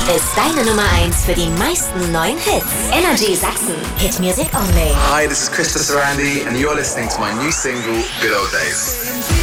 ist deine Nummer 1 für die meisten neuen Hits. Energy Sachsen. Hit Music Only. Hi, this is Krista Sarandi and you're listening to my new single, Good Old Days.